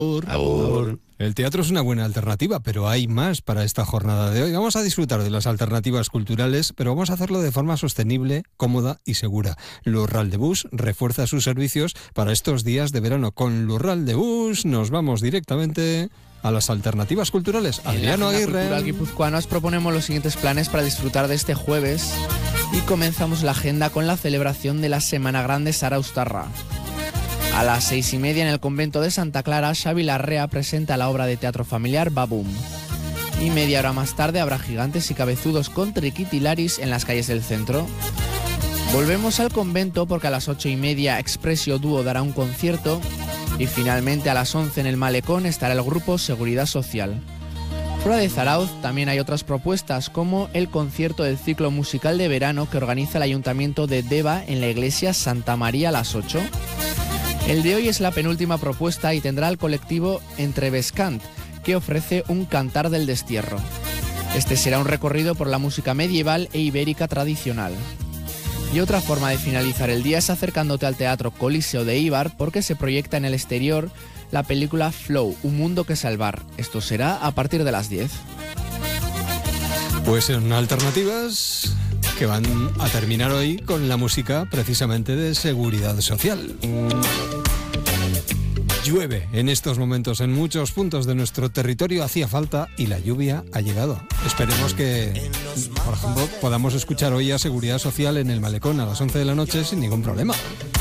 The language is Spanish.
Agur. El teatro es una buena alternativa, pero hay más para esta jornada de hoy. Vamos a disfrutar de las alternativas culturales, pero vamos a hacerlo de forma sostenible, cómoda y segura. Lurral de Bus refuerza sus servicios para estos días de verano. Con Lurral de Bus nos vamos directamente a las alternativas culturales. Adriano Aguirre. En la Cultural Guipuzcoana os proponemos los siguientes planes para disfrutar de este jueves y comenzamos la agenda con la celebración de la Semana Grande Zarauztarra. A las 6:30 en el convento de Santa Clara, Xavi Larrea presenta la obra de teatro familiar Babum. Y media hora más tarde habrá gigantes y cabezudos con triquitilaris en las calles del centro. Volvemos al convento porque a las 8:30 Expresio Dúo dará un concierto y finalmente a las 11 en el Malecón estará el grupo Seguridad Social. Fuera de Zarauz también hay otras propuestas como el concierto del ciclo musical de verano que organiza el Ayuntamiento de Deva en la iglesia Santa María a las 8. El de hoy es la penúltima propuesta y tendrá el colectivo Entrebescant, que ofrece un cantar del destierro. Este será un recorrido por la música medieval e ibérica tradicional. Y otra forma de finalizar el día es acercándote al Teatro Coliseo de Eibar porque se proyecta en el exterior la película Flow, un mundo que salvar. Esto será a partir de las 10. Pues son alternativas que van a terminar hoy con la música precisamente de Seguridad Social. Llueve en estos momentos en muchos puntos de nuestro territorio, hacía falta y la lluvia ha llegado. Esperemos que, por ejemplo, podamos escuchar hoy a Seguridad Social en el Malecón a las 11 de la noche sin ningún problema.